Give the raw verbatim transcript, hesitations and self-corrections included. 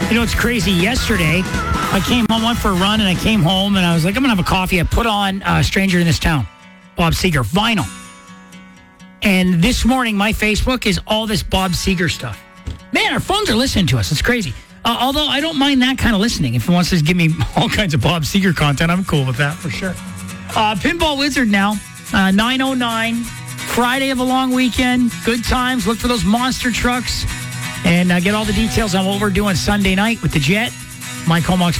You know, it's crazy. Yesterday, I came home, went for a run, and I came home, and I was like, I'm going to have a coffee. I put on uh, Stranger in This Town, Bob Seger, vinyl. And this morning, my Facebook is all this Bob Seger stuff. Man, our phones are listening to us. It's crazy. Uh, although I don't mind that kind of listening. If it wants to give me all kinds of Bob Seger content, I'm cool with that for sure. Uh, Pinball Wizard now, uh, nine oh nine, Friday of a long weekend. Good times. Look for those monster trucks. And uh, get all the details on what we're doing Sunday night with the Jet. Mike Holmock's